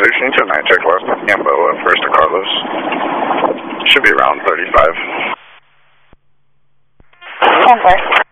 1629, check west, Gamboa, first to Carlos. Should be around 35. 10-4.